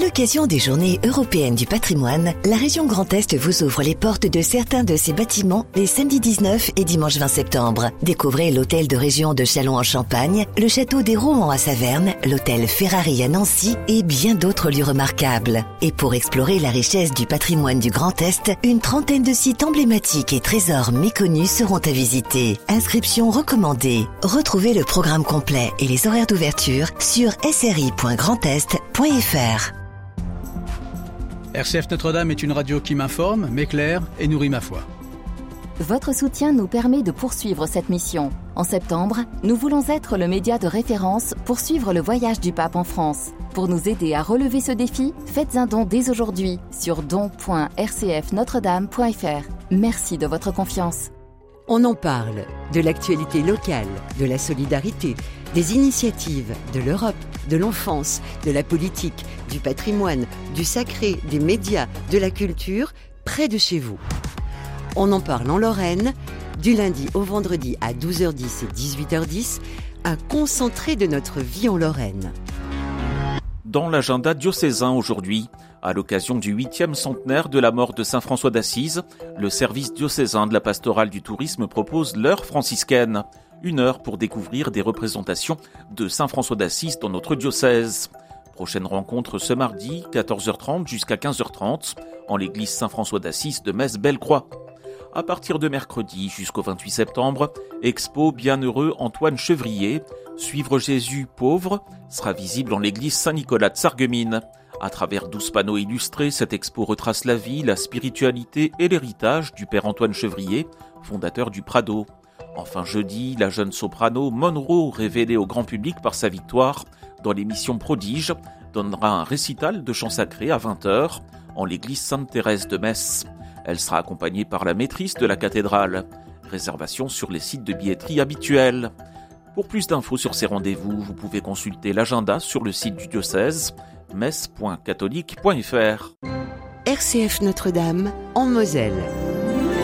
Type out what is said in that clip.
l'occasion des Journées européennes du patrimoine, la région Grand Est vous ouvre les portes de certains de ses bâtiments les samedis 19 et dimanche 20 septembre. Découvrez l'hôtel de région de Châlons en Champagne, le château des Rohan à Saverne, l'hôtel Ferrari à Nancy et bien d'autres lieux remarquables. Et pour explorer la richesse du patrimoine du Grand Est, une trentaine de sites emblématiques et trésors méconnus seront à visiter. Inscription recommandée. Retrouvez le programme complet et les horaires d'ouverture sur sri.grandest.fr. RCF Notre-Dame est une radio qui m'informe, m'éclaire et nourrit ma foi. Votre soutien nous permet de poursuivre cette mission. En septembre, nous voulons être le média de référence pour suivre le voyage du pape en France. Pour nous aider à relever ce défi, faites un don dès aujourd'hui sur don.rcfnotredame.fr. Merci de votre confiance. On en parle, de l'actualité locale, de la solidarité, des initiatives, de l'Europe, de l'enfance, de la politique, du patrimoine, du sacré, des médias, de la culture, près de chez vous. On en parle en Lorraine, du lundi au vendredi à 12h10 et 18h10, un concentré de notre vie en Lorraine. Dans l'agenda diocésain aujourd'hui, à l'occasion du 8e centenaire de la mort de saint François d'Assise, le service diocésain de la pastorale du tourisme propose l'heure franciscaine. Une heure pour découvrir des représentations de saint François d'Assise dans notre diocèse. Prochaine rencontre ce mardi, 14h30 jusqu'à 15h30, en l'église Saint-François d'Assise de Metz-Bellecroix. À partir de mercredi jusqu'au 28 septembre, Expo Bienheureux Antoine Chevrier, Suivre Jésus pauvre, sera visible en l'église Saint-Nicolas de Sarreguemines. À travers 12 panneaux illustrés, cette expo retrace la vie, la spiritualité et l'héritage du père Antoine Chevrier, fondateur du Prado. Enfin jeudi, la jeune soprano Monroe, révélée au grand public par sa victoire dans l'émission Prodige, donnera un récital de chants sacrés à 20h en l'église Sainte-Thérèse de Metz. Elle sera accompagnée par la maîtrise de la cathédrale. Réservation sur les sites de billetterie habituels. Pour plus d'infos sur ces rendez-vous, vous pouvez consulter l'agenda sur le site du diocèse metz.catholique.fr. RCF Notre-Dame en Moselle.